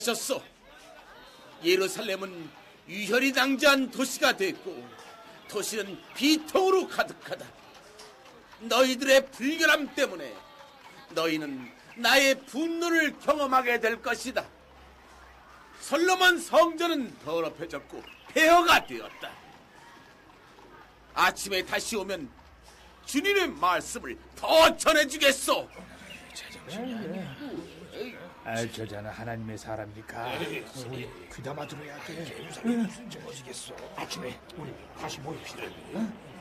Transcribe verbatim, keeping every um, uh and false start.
하셨소. 예루살렘은 유혈이 낭자한 도시가 됐고 도시는 비통으로 가득하다. 너희들의 불결함 때문에 너희는 나의 분노를 경험하게 될 것이다. 솔로몬 성전은 더럽혀졌고 폐허가 되었다. 아침에 다시 오면 주님의 말씀을 더 전해주겠소. 제정신이 아니야. 아, 저자는 하나님의 사람이니까 우리 귀담아 들어야 돼. 예루살렘 무슨 저어지겠어. 아침에 우리 다시 모입시다. 응?